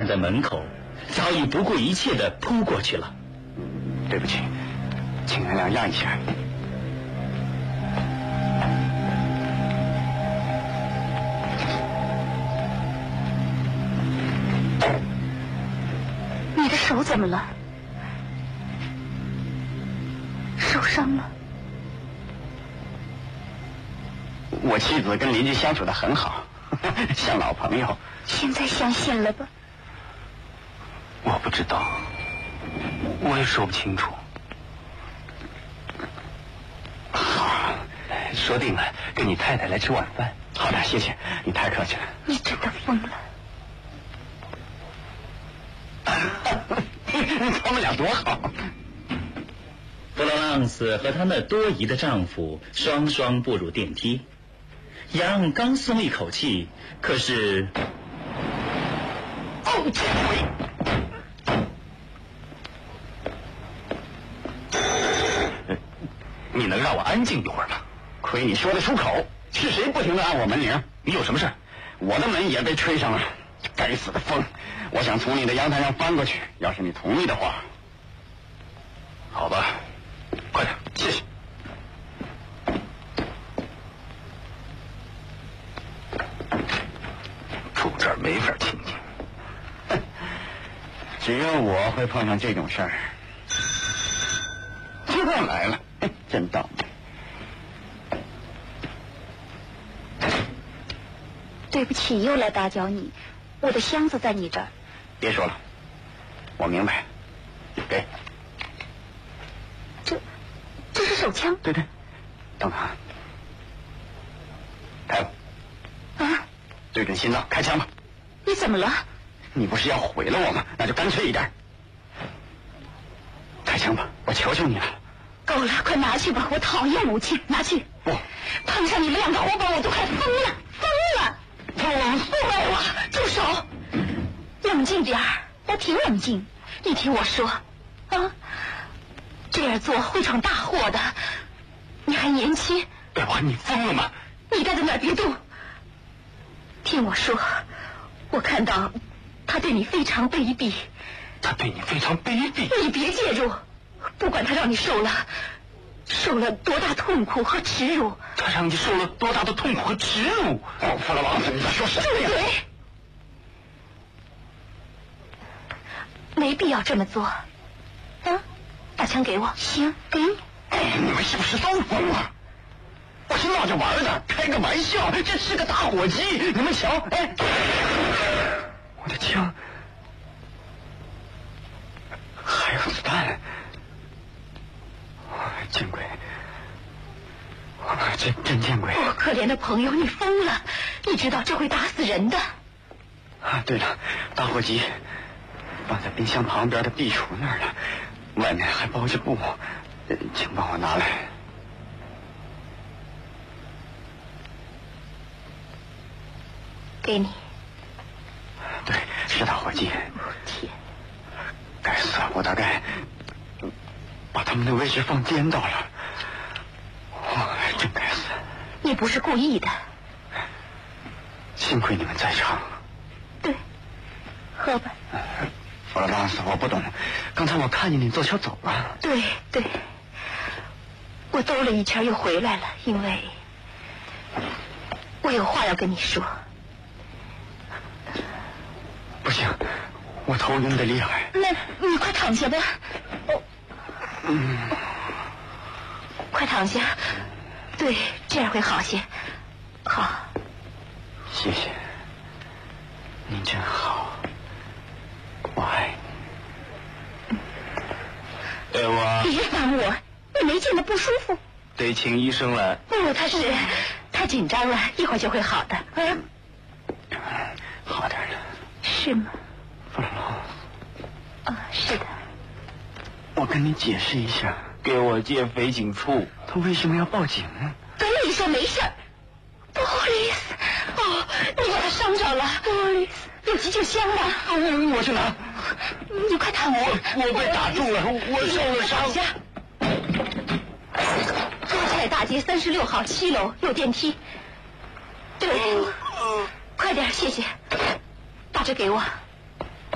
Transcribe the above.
在门口，早已不顾一切地扑过去了。 对不起，请原谅，让一下。 你的手怎么了？受伤了？ 我妻子跟邻居相处得很好，像老朋友。 现在相信了吧？ 我不知道，我也说不清楚。好，说定了，跟你太太来吃晚饭。好的，谢谢，你太客气了。 你真的疯了。 他们俩多好。 弗罗朗斯和她那多疑的丈夫双双步入电梯。杨刚松一口气，可是， 哦，这回，你能让我安静一会儿吗？亏你说得出口，是谁不停地按我门铃？你有什么事？我的门也被吹上了，该死的风！我想从你的阳台上翻过去，要是你同意的话。好吧，快点，谢谢。住这儿没法清静，只有我会碰上这种事儿。又来了，真倒霉。 对不起，又来打搅你。我的箱子在你这儿。 别说了，我明白。给。 这是手枪。 对，等等，开吧。 啊！ 对准心脏开枪吧。 你怎么了？ 你不是要毁了我吗？那就干脆一点。开枪吧，我求求你了。 够了，快拿去吧！我讨厌武器，拿去。 不， 碰上你们两个活宝，我都快疯了，疯了！不该我，住手！冷静点儿，我挺冷静。你听我说，啊，这样做会闯大祸的。你还年轻。 贝娃，你疯了吗？ 你待在那儿别动。听我说，我看到他对你非常卑鄙。 他对你非常卑鄙。 你别介入，不管他让你受了多大痛苦和耻辱。 他让你受了多大的痛苦和耻辱？哦，弗拉王子，你在说什么呀？ 对，没必要这么做。啊，把枪给我。行，给你。 你们是不是都疯了？我是闹着玩的，开个玩笑，这是个打火机，你们瞧，哎，我的枪还有子弹，见鬼！真见鬼！ 我可怜的朋友，你疯了！你知道这会打死人的。 啊，对了，打火机放在冰箱旁边的壁橱那儿了，外面还包着布，请帮我拿来。 给你。 对，是打火机。 天！ 该死，我大概把他们的位置放颠倒了。真该死！ 你不是故意的。 幸亏你们在场。 对，喝吧。 弗罗朗斯，我不懂，刚才我看见你坐车走了。 对，我兜了一圈又回来了，因为我有话要跟你说。 不行，我头晕得厉害。 那你快躺下吧。快躺下。对，这样会好些。好。 谢谢，您真好，我爱你。我别烦我，你没见得不舒服。 得请医生了。 不，他是太紧张了，一会儿就会好的。 好点了。 是吗？ 弗朗罗。 是的。 我跟你解释一下，给我借匪警处。他为什么要报警？ 跟你说没事儿。不好意思。你把他伤着了。不好意思。有急救箱吗？ 我去拿。 你快躺下。 我被打中了，我受了伤。 花菜大街36号7楼有电梯。对。快点，谢谢。把这给我。